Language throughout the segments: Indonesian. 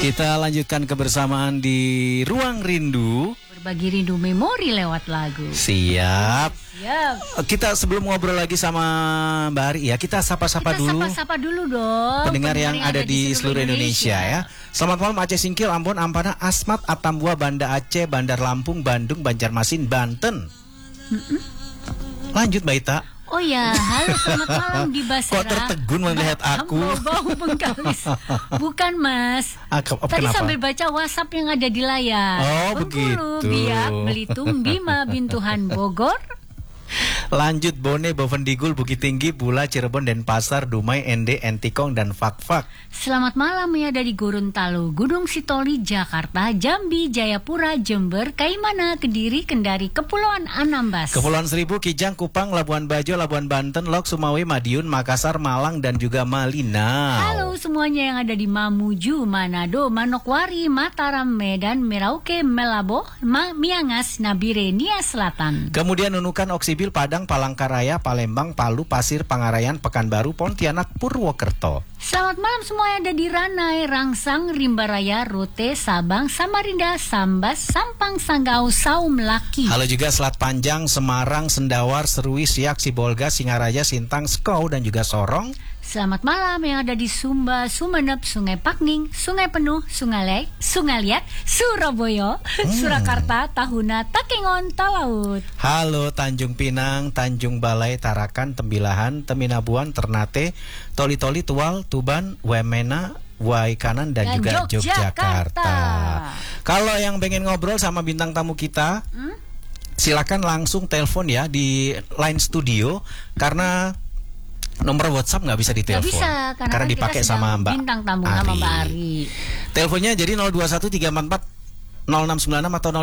Kita lanjutkan kebersamaan di Ruang Rindu. Berbagi rindu memori lewat lagu. Siap. Siap. Kita sebelum ngobrol lagi sama Mbak Ari ya, kita sapa-sapa dulu. Sapa-sapa dulu dong. Pendengar yang ada di seluruh Indonesia ya. Selamat malam Aceh Singkil, Ambon, Ampana, Asmat, Atambua, Banda Aceh, Bandar Lampung, Bandung, Banjarmasin, Banten. Lanjut Mbak Ita. Oh ya, halo selamat malam di Basra. Kok tertegun melihat aku? Bau Bengkalis. Bukan Mas. Tadi Kenapa? sambil baca WhatsApp yang ada di layar. Oh, Bengkulu, begitu. Biak, Belitung, Bima, Bintuhan, Bogor. Lanjut Bone, Bovendigul, Bukit Tinggi, Bula, Cirebon, Denpasar, Dumai, Ende, Entikong, dan Fakfak. Selamat malam ya dari Gorontalo, Gunung Sitoli, Jakarta, Jambi, Jayapura, Jember, Kaimana, Kediri, Kendari, Kepulauan Anambas, Kepulauan Seribu, Kijang, Kupang, Labuan Bajo, Labuan Banten, Lok, Sumawe, Madiun, Makassar, Malang, dan juga Malinau. Halo semuanya yang ada di Mamuju, Manado, Manokwari, Mataram, Medan, Merauke, Melabo, Miangas, Nabire, Nia Selatan. Kemudian Nunukan, Oksibil, Padang, Palangkaraya, Palembang, Palu, Pasir, Pangarayan, Pekanbaru, Pontianak, Purwokerto. Selamat malam semua yang ada di Ranai, Rangsang, Rimbaraya, Rote, Sabang, Samarinda, Sambas, Sampang, Sanggau, Saum, Laki. Halo juga Selat Panjang, Semarang, Sendawar, Serui, Siak, Sibolga, Singaraja, Sintang, Skou, dan juga Sorong. Selamat malam yang ada di Sumba, Sumeneb, Sungai Pakning, Sungai Penuh, Sungai Liat, Surabaya, Surakarta, Tahuna, Takengon, Talaut. Halo Tanjung Pinang, Tanjung Balai, Tarakan, Tembilahan, Teminabuan, Ternate, Toli-Toli, Tual, Tuban, Wemena, Waikanan, dan juga Yogyakarta. Kalau yang pengen ngobrol sama bintang tamu kita, silakan langsung telepon ya di line studio, karena nomor WhatsApp nggak bisa ditelepon. Nggak bisa, karena dipakai sama Mbak bintang tamu sama Mbak Ari. Teleponnya jadi 021344 0696 atau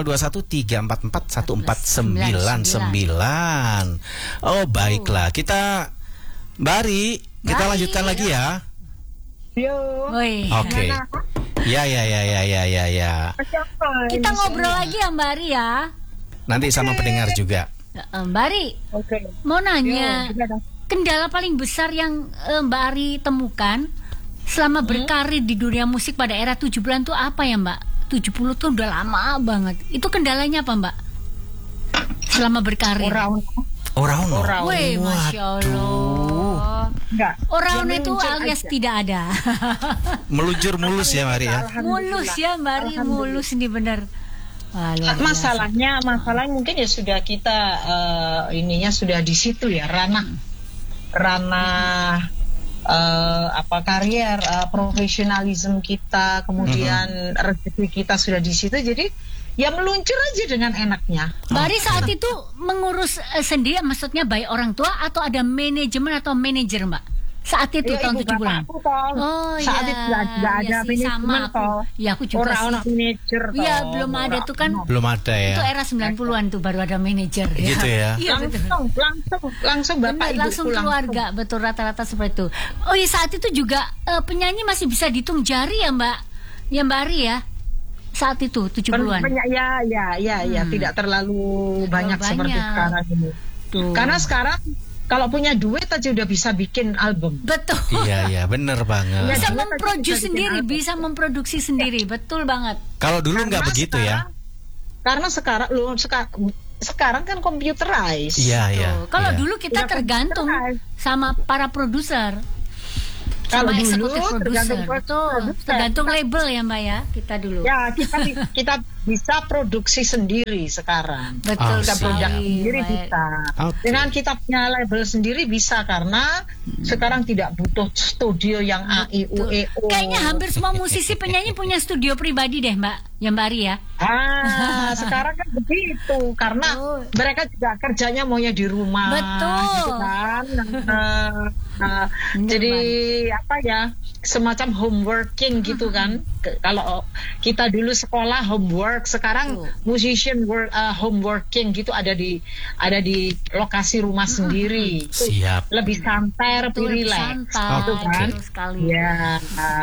0213441499. Oh baiklah, kita Mbak Ari, kita lanjutkan lagi ya. Oke. Ya. Kita ngobrol lagi ya Mbak Ari ya. Nanti sama pendengar juga. Mbak Ari, mau nanya, kendala paling besar yang Mbak Ari temukan selama berkarir di dunia musik pada era 70-an itu apa ya Mbak? 70 tuh udah lama banget. Itu kendalanya apa Mbak? Selama berkarir. Oraun. Wih, Masya Allah. Oraun itu alias tidak ada. Meluncur mulus ya Mari ya. Mulus ya Mbak Ari, mulus nih bener. Masalahnya mungkin ya sudah kita ininya sudah di situ ya, ranah karier, profesionalisme kita, kemudian rezeki kita sudah di situ, jadi ya meluncur aja dengan enaknya. Mbak Ari saat itu mengurus sendiri, maksudnya baik orang tua atau ada manajemen atau manajer Mbak? Saat itu ya, tahun 70-an. Saat itu nggak ada manajemen toh. Ya aku juga orang manajer toh. Iya, belum ada tuh kan. Belum ada ya. Itu era 90-an tuh baru ada manajer. Gitu ya. Iya, langsung Bapak Ibu langsung keluarga, betul rata-rata seperti itu. Oh iya, saat itu juga penyanyi masih bisa dihitung jari ya Mbak. Ya Mbak Ari ya. Saat itu 70-an. Ya, tidak terlalu banyak seperti sekarang ini. Tuh. Karena sekarang kalau punya duit aja udah bisa bikin album. Betul. Iya, bener banget. Bisa memproduksi sendiri, betul banget. Kalau dulu nggak begitu ya. Karena sekarang kan computerized. Iya. Kalau dulu kita tergantung sama para produser. Kalau dulu tergantung produser. label ya Mbak ya, kita dulu. Ya, kita bisa produksi sendiri sekarang. Betul, kita produk sendiri baik. bisa. Dengan kita punya label sendiri bisa, karena sekarang tidak butuh studio yang A I U E O. Kayaknya hampir semua musisi penyanyi punya studio pribadi deh Mbak, ya Mbak Ari ya. Sekarang kan begitu, karena mereka juga kerjanya maunya di rumah. Betul. Gitu kan. Jadi apa ya, semacam home working gitu kan. Kalau kita dulu sekolah homework, sekarang musician home working gitu, ada di lokasi rumah sendiri. Siap. Lebih santai, lebih relax. Gitu kan. Ya.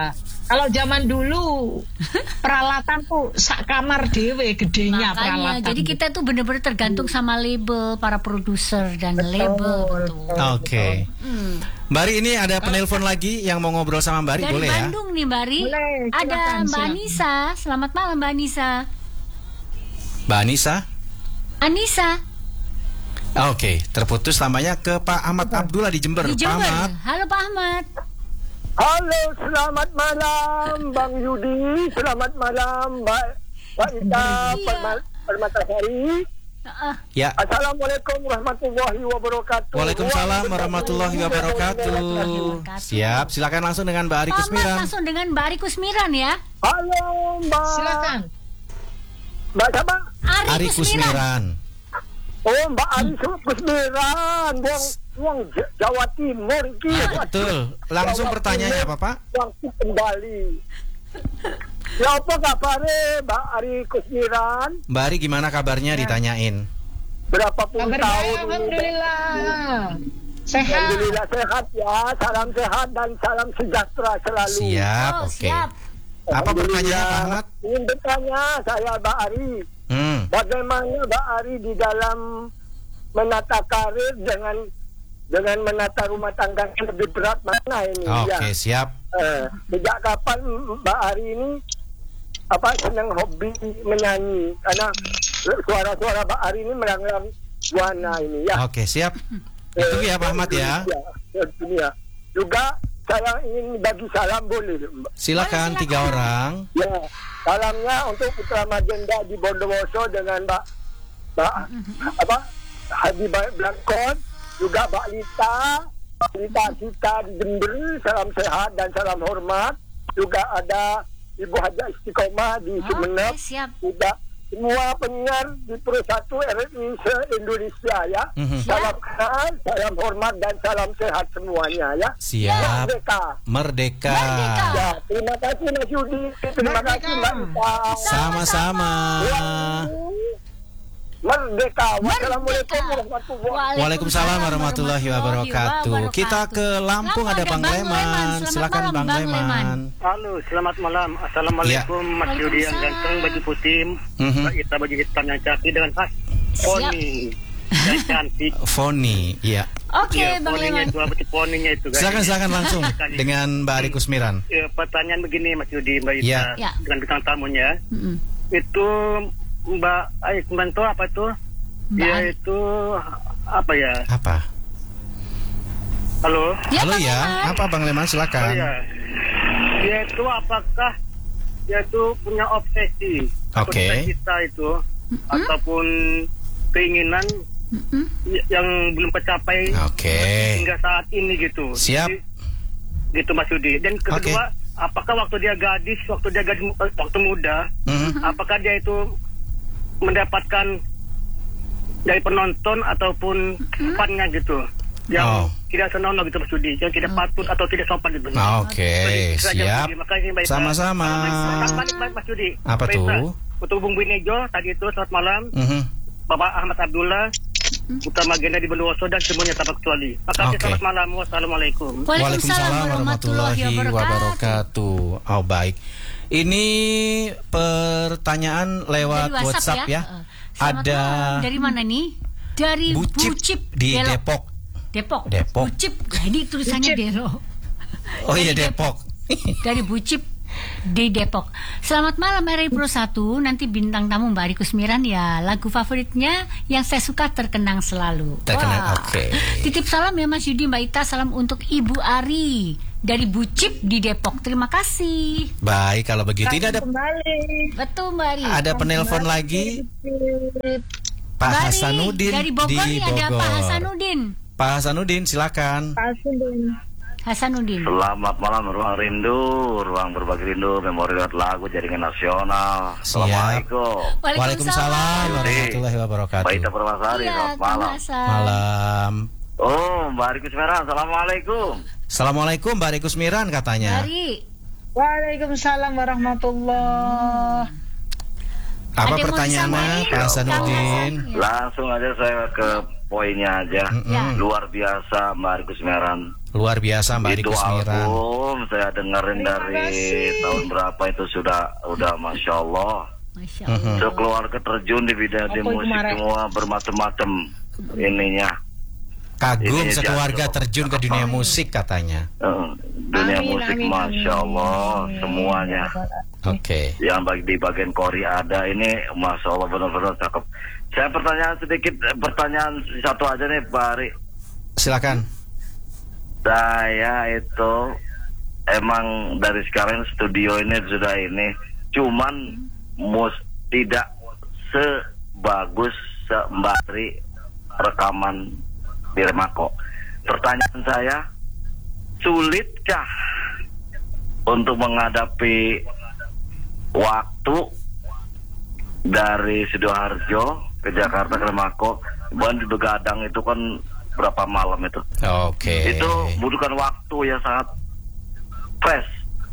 Kalau zaman dulu peralatan tuh sak kamar dewe gedenya. Makanya, peralatan. jadi kita tuh benar-benar tergantung sama label, para produser dan label. Oke. Mbak Ari, ini ada penelpon lagi yang mau ngobrol sama Mbak Ari, Dari boleh ya? Bandung nih Mbak Ari. Boleh, Ada silakan, Mbak silakan. Anissa. Selamat malam Mbak Anissa. Mbak Anissa? Anissa Oke, terputus namanya ke Pak Ahmad Abdullah di Jember. di Pak Jember. Ahmad. Halo Pak Ahmad. Halo, selamat malam Bang Yudi, selamat malam Mbak Ita Iya. Permatasari. Ya. Assalamualaikum warahmatullahi wabarakatuh. Waalaikumsalam warahmatullahi wabarakatuh. Siap, silakan langsung dengan Mbak Ari Pak Ahmad Kusmiran. langsung dengan Mbak Ari Kusmiran ya. Halo Mbak. Silakan. Mbak siapa? Ari Kusmiran. Oh Mbak Ari Kusmiran, Wong Jawa Timur iki. Betul. Langsung pertanyaannya apa, Pak? Waktu kembali. Ya apa kabarnya Mbak Ari Kusmiran? Mbak Ari gimana kabarnya ditanyain? Berapa puluh Kabar tahun? baik, alhamdulillah. Sehat. Alhamdulillah sehat ya, salam sehat dan salam sejahtera selalu. Siap, Oh, oke. siap. Apa pertanyaannya, Pak Ahmad? Ingin bertanya saya Mbak Ari, bagaimana Mbak Ari di dalam menata karir dengan menata rumah tangga yang lebih berat mana ini? Oke, siap. Sejak kapan Mbak Ari ini senang hobi menyanyi? Karena suara-suara Mbak Ari ini melanglang buana ini ya. Oke, siap. Itu ya Pak Ahmad ya. Ya. Juga saya ingin bagi salam boleh Mbak? Silakan 3 orang. Ya, salamnya untuk Putra Magenda di Bondowoso dengan Mbak Hadi Blankon, juga Mbak Lita kita di Jember, salam sehat dan salam hormat. Juga ada Ibu Haja Istiqomah di Sumeneb. Siap. Juga semua penyiar di Pro 1 RRI se-Indonesia ya. Salam kenal, salam hormat dan salam sehat semuanya ya. Siap. Merdeka. Merdeka. Ya, terima kasih Mas Yudi. Terima kasih Mbak Ita. Sama-sama. Merdeka. Wassalamualaikum warahmatullahi wabarakatuh. Waalaikumsalam warahmatullahi wabarakatuh. Kita ke Lampung, ada Bang Leman. Silakan Bang Leman. Halo, selamat malam. Assalamualaikum Mas Yudi yang ganteng, baju putih, Mbak Ita baju hitam yang cantik dengan khas poni yang cantik. Foni, iya. Oke, Bang poninya Leman. itu apa sih poninya itu guys? Silakan langsung dengan Mbak Ari Kusmiran. Pertanyaan begini Mas Yudi, Mbak Ita Ya. dengan bintang tamunya. Itu Mbak Aisman tuh apa tuh? Dia itu apa ya? Apa? Halo? Ya, Halo Bang ya, Leman. apa Bang Leman, Oh, silakan. ya. Dia itu apakah dia itu punya obsesi atau Oke. cita-cita itu ataupun keinginan yang belum tercapai Oke. hingga saat ini gitu. Siap. Jadi, gitu Mas Yudi. Dan kedua, apakah waktu dia waktu muda, apakah dia itu mendapatkan dari penonton ataupun fannya gitu yang tidak senonoh gitu Mas Yudi, yang tidak patut atau tidak sopan gitu. Oke, Jadi, siap. Terima kasih Mbak Ita. Sama-sama. Mas Yudi. Apa Mbak Ita, tuh? untuk Bung Binejo tadi itu selamat malam. Bapak Ahmad Abdullah, Utama Agenda di Bondowoso dan semuanya tanpa kecuali. Makasih, selamat malam. Wassalamualaikum. Waalaikumsalam warahmatullahi wabarakatuh. Oh, baik. Ini pertanyaan lewat Dari WhatsApp ya. Selamat Ada malam. Dari mana nih? Dari Bucip di Belok. Depok. Depok. Bucip. Jadi tulisannya Dero. Oh iya, Depok. Dari Bucip di Depok. Selamat malam RRI Pro 1. Nanti bintang tamu Mbak Ari Kusmiran ya. Lagu favoritnya yang saya suka Terkenang Selalu. Terkenang, Wah. oke. Titip salam ya Mas Yudi, Mbak Ita. Salam untuk Ibu Ari dari Bucip di Depok. Terima kasih. Baik, kalau begitu ini ada Kembali. Betul Mbak Ari. ada penelpon lagi. Pak Mbak Ari, Hasanuddin dari Bogor di nih ada Bogor. Pak Hasanuddin. Pak Hasanuddin, silakan. Hasanuddin. Selamat malam Ruang Rindu, Ruang Berbagi Rindu, Memori Lewat Lagu Jaringan Nasional. Assalamualaikum. Waalaikumsalam warahmatullahi wabarakatuh. Mbak Ita Permasari, Iya, selamat malam. Malam. Oh, Mbak Ari Kusmiran, Assalamualaikum. Assalamualaikum Mbak Ari Kusmiran katanya. Ari. Waalaikumsalam warahmatullah. Apa Ada yang mau pertanyaannya disampaikan? Pak Hasanuddin? Langsung aja saya ke poinnya aja. Ya. Luar biasa Mbak Ari Kusmiran. Luar biasa Mbak Ari Kusmiran. Itu album saya dengerin dari tahun berapa itu udah Masya Allah. Masya Allah. Sekeluarga terjun di bidang di musik semua bermacam-macam ininya. Kagum sekeluarga terjun ke dunia musik katanya. Dunia musik Masya Allah semuanya. Oke. Yang di bagian Korea ada ini Masya Allah benar-benar cakep. Saya pertanyaan satu aja nih Pak Ari. Silakan. Saya itu emang dari sekarang studio ini sudah ini, cuman tidak sebagus sembari rekaman di Remako. Pertanyaan saya, sulitkah untuk menghadapi waktu dari Sidoarjo ke Jakarta ke Remako? Bukan di Begadang itu kan berapa malam itu? Oke. Itu butuhkan waktu yang sangat fresh.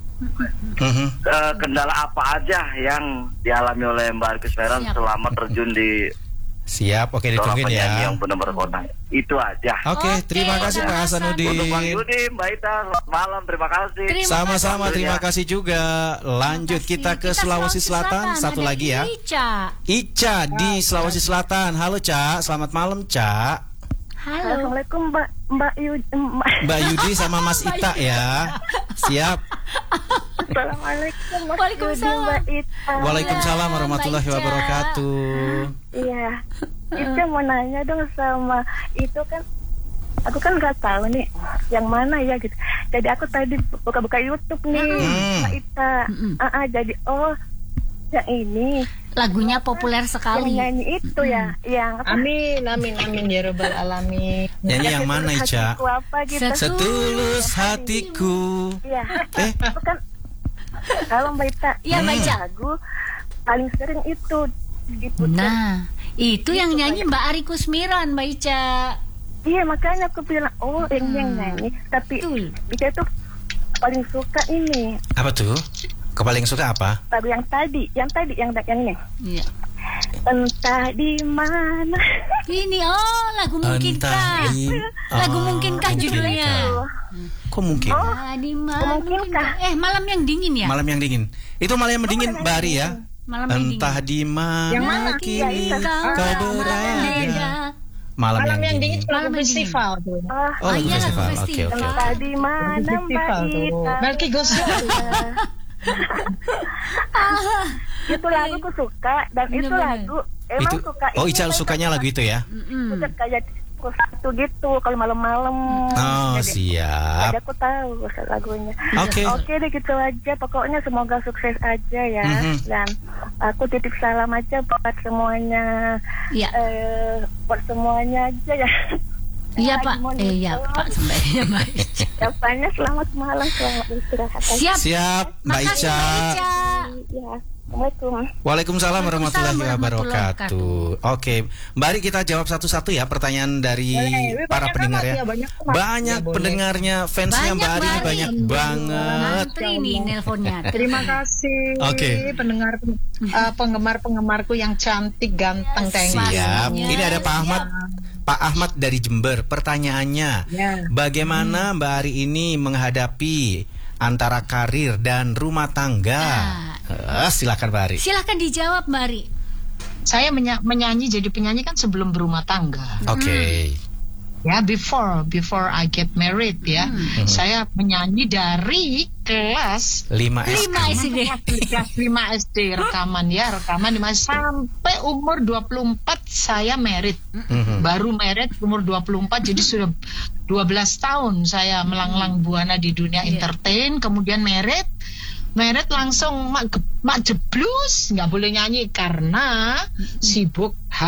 Kendala apa aja yang dialami oleh Mbak Ari Kusmiran selama terjun di Siap, oke ditungguin ya. Yang benar-benar kota. Itu aja. Oke, terima kasih Pak Hasanuddin. Untuk Bang Yudi, Mbak Ita, selamat malam, terima kasih. Sama-sama, terima kasih juga. Lanjut kita ke Sulawesi Selatan. Satu lagi ya. Ica di Sulawesi Selatan. Halo Ca, selamat malam Ca. Halo. Assalamualaikum Mbak Yudi sama Mas Ita ya. Siap. Assalamualaikum Mbak Ita. Waalaikumsalam warahmatullahi wabarakatuh. Iya. Itu mau nanya dong sama itu kan. Aku kan nggak tahu nih yang mana ya gitu. Jadi aku tadi buka-buka YouTube nih Mbak Ita. Jadi yang ini lagunya populer sekali. Yang nyanyi itu ya, yang amin ya Rabbal alamin. Nyanyi yang mana Ica? Gitu. Setulus hatiku. Iya. Itu kan kalau Mbak Ita, Mbak Ica. Lagu paling sering itu diputar. Nah, itu yang nyanyi Mbak Ari Kusmiran, Mbak Ica. Iya, makanya aku bilang yang nyanyi. Tapi Ica tuh paling suka ini. Apa tuh? Paling suka apa? Lagu yang tadi ini. Iya. Entah di mana. Ini lagu Mungkinkah. Lagu Mungkinkah judulnya. Kok mungkin? Di mana? Mungkinkah. Malam yang dingin ya? Malam yang dingin. Itu malam yang dingin Mbak Ari ya? Malam yang dingin. Entah di mana kini kau berada. Malam yang dingin. Lagu festival tuh. Lagu festival. Oke. Entah di mana Mbak Ita. Melki Gosip. Itu lagu aku suka dan itu lagu emang suka. Ica sukanya lagu itu ya? Suka kayak satu gitu kalau malam-malam. Siap. Jadi aku tahu lagunya. Oke deh gitu aja. Pokoknya semoga sukses aja ya. Dan aku titip salam aja buat semuanya. Buat semuanya aja ya. Iya Pak. Iya Pak sebaiknya Mbak Ica. Jawabannya selamat malam, selamat istirahat. Siap Mbak Ica. Ya. Assalamualaikum. Waalaikumsalam warahmatullahi wabarakatuh. Oke, Mbak Ari kita jawab satu-satu ya pertanyaan dari para pendengar ya. Banyak pendengarnya, fansnya Mbak Ari banyak banget. Ini nelponnya. Terima kasih. Penggemar-penggemarku yang cantik, ganteng, Siap. Ini ada Pak Ahmad dari Jember. Pertanyaannya, bagaimana Mbak Ari ini menghadapi antara karir dan rumah tangga? Silakan Mbak Ari. Silakan dijawab Mbak Ari. Saya menyanyi jadi penyanyi kan sebelum berumah tangga. Oke. Ya, before I get married ya. Saya menyanyi dari kelas 5 SD. Kelas 5 SD rekaman sampai umur 24 saya married. Baru married umur 24 jadi sudah 12 tahun saya melanglang buana di dunia entertain, kemudian married langsung mak jeblus, nggak boleh nyanyi karena sibuk